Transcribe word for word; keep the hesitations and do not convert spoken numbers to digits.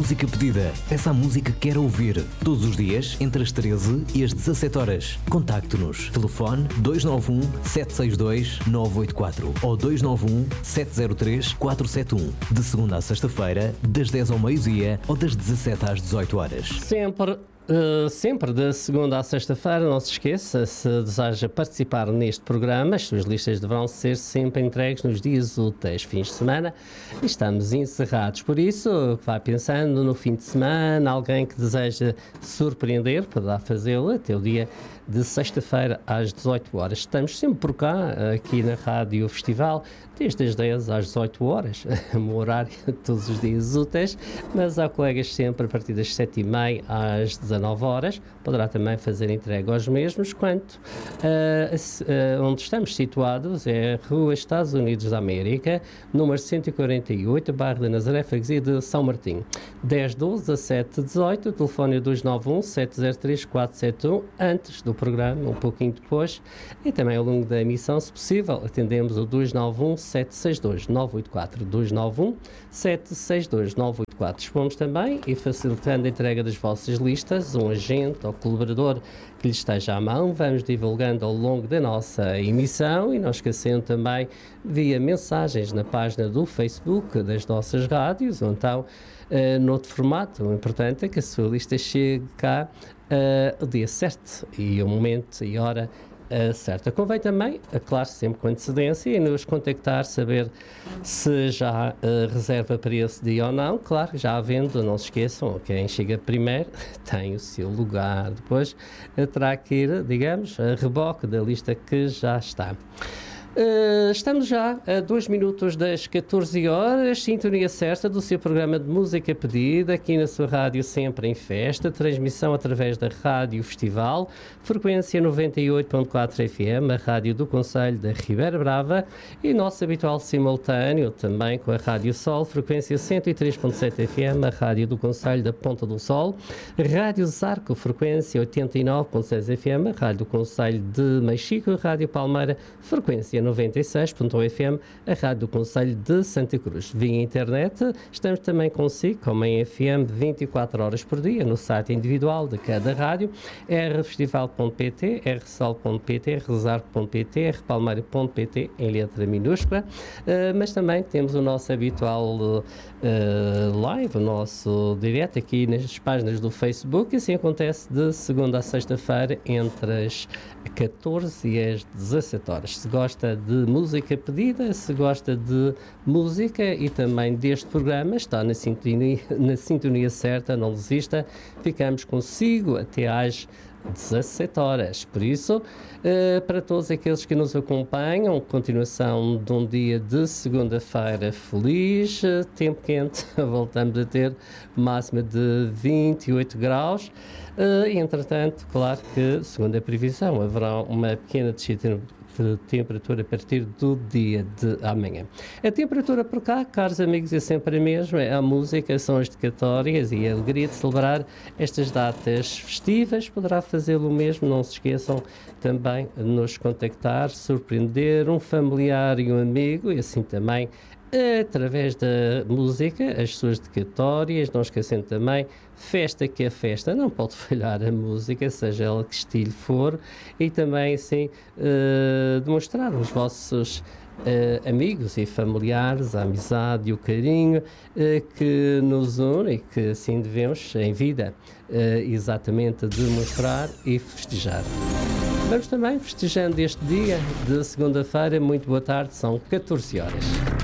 música pedida. Essa música que quer ouvir. Todos os dias, entre as treze e as dezassete horas. Contacte-nos. Telefone dois nove um, sete seis dois, nove oito quatro ou dois nove um, sete zero três, quatro sete um. De segunda a sexta-feira, das dez ao meio-dia ou das dezassete às dezoito horas. Sempre... Uh, sempre de segunda à sexta-feira, não se esqueça, se deseja participar neste programa, as suas listas deverão ser sempre entregues nos dias úteis, fins de semana, e estamos encerrados. Por isso, vá pensando no fim de semana, alguém que deseja surpreender, poderá fazê-lo até o dia de sexta-feira às dezoito horas. Estamos sempre por cá, aqui na Rádio Festival, desde as dez às dezoito horas, um horário todos os dias úteis, mas há colegas sempre a partir das sete e meia às dezanove horas, poderá também fazer entrega aos mesmos, quanto uh, uh, onde estamos situados é a Rua Estados Unidos da América, número cento e quarenta e oito, bairro da Nazaré, freguesia de São Martinho. dez doze, dezassete dezoito, telefone dois nove um, sete zero três, quatro sete um, antes do programa, um pouquinho depois, e também ao longo da emissão, se possível, atendemos o dois nove um, sete seis dois, nove oito quatro, dois nove um, sete seis dois, nove oito quatro. Dispomos também e facilitando a entrega das vossas listas, um agente ou colaborador que lhe esteja à mão, vamos divulgando ao longo da nossa emissão e não esquecendo também via mensagens na página do Facebook das nossas rádios, ou então Uh, noutro formato. O importante é que a sua lista chegue cá uh, o dia certo e o momento e hora uh, certa. Convém também, uh, claro, sempre com antecedência, e nos contactar, saber se já uh, reserva para esse dia ou não. Claro, já havendo, não se esqueçam, quem chega primeiro tem o seu lugar. Depois uh, terá que ir, digamos, a reboque da lista que já está. Uh, estamos já a dois minutos das catorze horas, sintonia certa do seu programa de música pedida, aqui na sua rádio sempre em festa, transmissão através da Rádio Festival, frequência noventa e oito ponto quatro F M, a rádio do Concelho da Ribeira Brava, e nosso habitual simultâneo também com a Rádio Sol, frequência cento e três ponto sete F M, a rádio do Concelho da Ponta do Sol, Rádio Zarco, frequência oitenta e nove ponto seis F M, a rádio do Concelho de Mexico, Rádio Palmeira, frequência noventa e seis ponto um F M, a rádio do Concelho de Santa Cruz. Via internet, estamos também consigo, como em F M, vinte e quatro horas por dia, no site individual de cada rádio, r festival ponto p t, r sol ponto p t, r zarco ponto p t, r palmeira ponto p t, em letra minúscula, uh, mas também temos o nosso habitual uh, live, o nosso direto aqui nas páginas do Facebook, e assim acontece de segunda a sexta-feira, entre as catorze e as dezassete horas. Se gosta de música pedida, se gosta de música e também deste programa, está na sintonia, na sintonia certa, não desista, ficamos consigo até às dezassete horas. Por isso, uh, para todos aqueles que nos acompanham, continuação de um dia de segunda-feira feliz, uh, tempo quente, voltamos a ter máxima de vinte e oito graus. Uh, entretanto, claro que, segundo a previsão, haverá uma pequena descida de temperatura a partir do dia de amanhã. A temperatura por cá, caros amigos, é sempre a mesma. A música, são as dedicatórias e a alegria de celebrar estas datas festivas. Poderá fazê-lo mesmo, não se esqueçam também de nos contactar, surpreender um familiar e um amigo, e assim também através da música, as suas dedicatórias, não esquecendo também, festa que é festa, não pode falhar a música, seja ela que estilo for, e também assim uh, demonstrar os vossos uh, amigos e familiares, a amizade e o carinho uh, que nos une e que assim devemos em vida uh, exatamente demonstrar e festejar. Vamos também festejando este dia de segunda-feira. Muito boa tarde, são catorze horas.